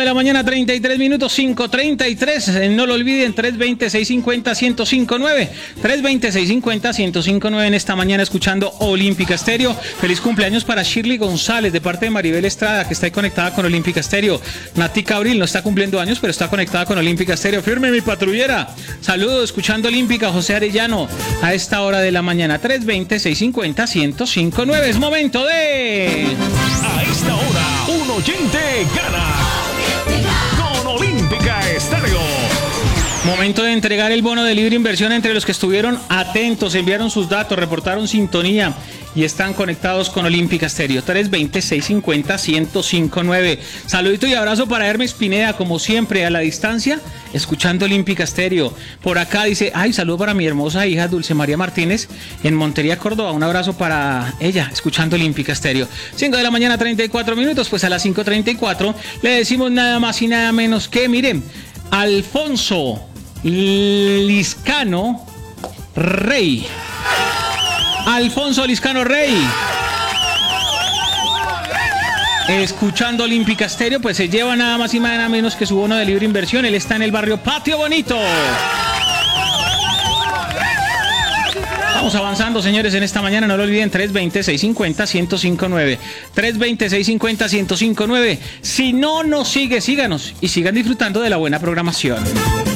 la mañana, 33 minutos, 5:33. No lo olviden, 320-650-1059. 320-650-1059 en esta mañana escuchando Olímpica Estéreo. Feliz cumpleaños para Shirley González de parte de Maribel Estrada, que está ahí conectada con Olímpica Estéreo. Nati Cabril no está cumpliendo años, pero está conectada con Olímpica Estéreo. Firme mi patrullera. Saludos, escuchando Olímpica. José Arellano a esta hora de la mañana. 320-650-1059. Es momento de... A esta hora, un oyente gana con Olímpica Estéreo. Momento de entregar el bono de libre inversión entre los que estuvieron atentos, enviaron sus datos, reportaron sintonía y están conectados con Olímpica Estéreo. 320-650-1059. Saludito y abrazo para Hermes Pineda, como siempre, a la distancia, escuchando Olímpica Estéreo. Por acá dice, ay, saludo para mi hermosa hija Dulce María Martínez en Montería, Córdoba. Un abrazo para ella, escuchando Olímpica Estéreo. 5 de la mañana, 34 minutos, pues a las 5:34 le decimos nada más y nada menos que, miren, Alfonso Liscano Rey. Alfonso Liscano Rey, escuchando Olímpica Estéreo, pues se lleva nada más y nada menos que su bono de libre inversión. Él está en el barrio Patio Bonito. Vamos avanzando, señores, en esta mañana. No lo olviden, 320-650-1059. 320-650-1059. Si no nos sigue, síganos y sigan disfrutando de la buena programación.